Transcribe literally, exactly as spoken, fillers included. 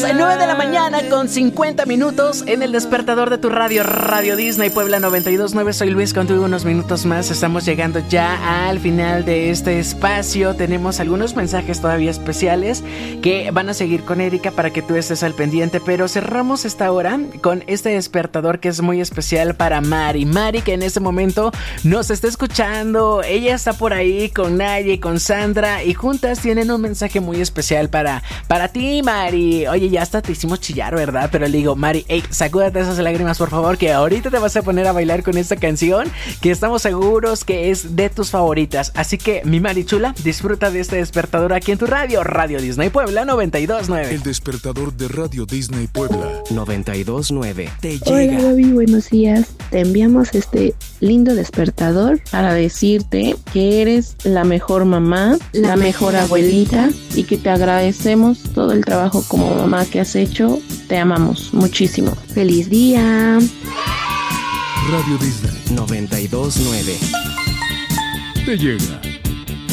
nueve de la mañana con cincuenta minutos en el despertador de tu radio, Radio Disney Puebla noventa y dos punto nueve. Soy Luis, contigo unos minutos más. Estamos llegando ya al final de este espacio. Tenemos algunos mensajes todavía especiales que van a seguir con Erika para que tú estés al pendiente, pero cerramos esta hora con este despertador que es muy especial para Mari. Mari, que en este momento nos está escuchando. Ella está por ahí con Naya y con Sandra y juntas tienen un mensaje muy especial para, para ti, Mari. Oye, ya hasta te hicimos chillar, ¿verdad? Pero le digo, Mari, hey, sacúdate esas lágrimas, por favor, que ahorita te vas a poner a bailar con esta canción que estamos seguros que es de tus favoritas. Así que, mi Mari chula, disfruta de este despertador aquí en tu radio, Radio Disney Puebla noventa y dos punto nueve. El despertador de Radio Disney Puebla noventa y dos punto nueve te llega. Hola, Gaby, buenos días. Te enviamos este lindo despertador para decirte que eres la mejor mamá, la, la mejor abuelita y que te agradecemos todo el trabajo como mamá que has hecho. Te amamos muchísimo. ¡Feliz día! Radio Disney noventa y dos punto nueve te llega.